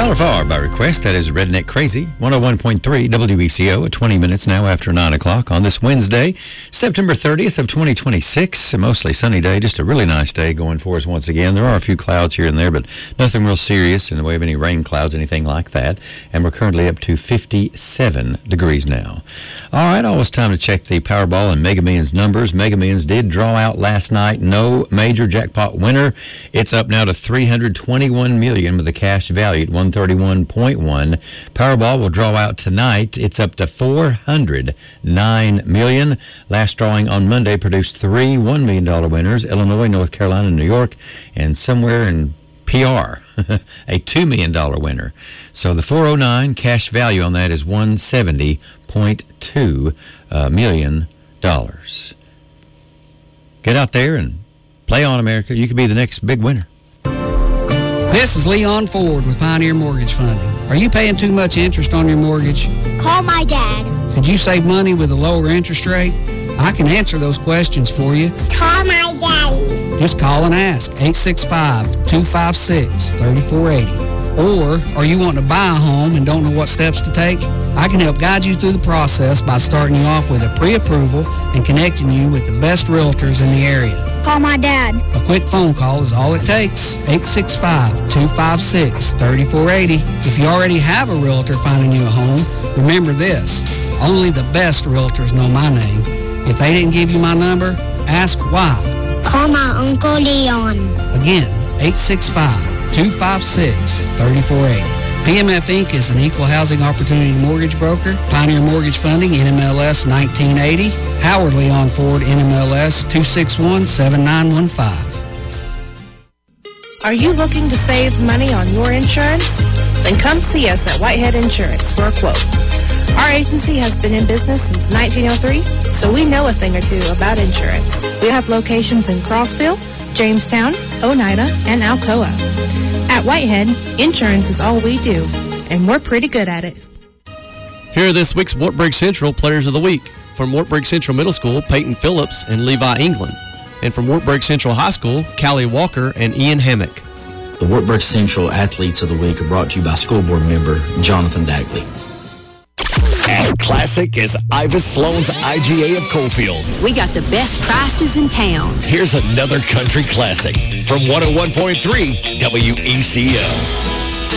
Tyler Farr by request. That is Redneck Crazy. 101.3 WECO at 20 minutes now after 9 o'clock on this Wednesday, September 30th of 2026. A mostly sunny day. Just a really nice day going for us once again. There are a few clouds here and there, but nothing real serious in the way of any rain clouds, anything like that. And we're currently up to 57 degrees now. All right, always time to check the Powerball and Mega Millions numbers. Mega Millions did draw out last night. No major jackpot winner. It's up now to $321 million with a cash value at 131.1. Powerball will draw out tonight. It's up to $409 million. Last drawing on Monday produced three $1 million winners: Illinois, North Carolina, New York, and somewhere in PR, a $2 million winner. So the 409 cash value on that is $170.2 million. Get out there and play on, America. You could be the next big winner. This is Leon Ford with Pioneer Mortgage Funding. Are you paying too much interest on your mortgage? Call my dad. Could you save money with a lower interest rate? I can answer those questions for you. Call my daddy. Just call and ask, 865-256-3480. Or are you wanting to buy a home and don't know what steps to take? I can help guide you through the process by starting you off with a pre-approval and connecting you with the best realtors in the area. Call my dad. A quick phone call is all it takes, 865-256-3480. If you already have a realtor finding you a home, remember this, only the best realtors know my name. If they didn't give you my number, ask why. Call my Uncle Leon. Again, 865-256-3480. PMF Inc. is an equal housing opportunity mortgage broker. Pioneer Mortgage Funding, NMLS 1980. Howard Leon Ford, NMLS 261-7915. Are you looking to save money on your insurance? Then come see us at Whitehead Insurance for a quote. Our agency has been in business since 1903, so we know a thing or two about insurance. We have locations in Crossville, Jamestown, Oneida, and Alcoa. At Whitehead, insurance is all we do, and we're pretty good at it. Here are this week's Wartburg Central Players of the Week. From Wartburg Central Middle School, Peyton Phillips and Levi England. And from Wartburg Central High School, Callie Walker and Ian Hammock. The Wartburg Central Athletes of the Week are brought to you by school board member Jonathan Dagley. As classic as Ivis Sloan's IGA of Coalfield. We got the best prices in town. Here's another country classic from 101.3 WECO.